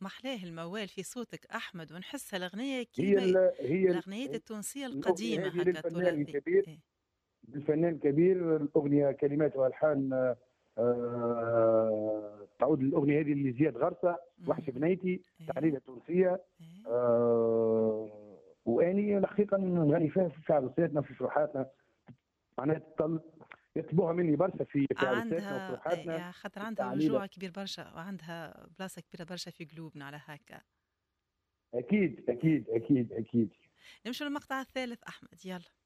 محلاه الموال في صوتك أحمد، ونحسها الأغنية هي كيما هي الأغنيات التونسية الاغنيه القديمة هذه هكا للفنان التراثية. الكبير، إيه. للفنان الكبير. الاغنيه كلمات والحان تعود للاغنيه هذه لزياد غرسه، وحش مهم. بنيتي، إيه. تعليله تونسيه. إيه. واني الحقيقه نغني فيها في عروساتنا في فرحاتنا، معناها يطلبوها مني برشا في عروساتنا عندها وفرحاتنا. يا خاطر عندها التعليله رجوع كبير برشا، وعندها بلاصة كبيرة برشا في قلوبنا على هكا. اكيد إيه. اكيد اكيد اكيد. نمشي للمقطع الثالث أحمد، يلا.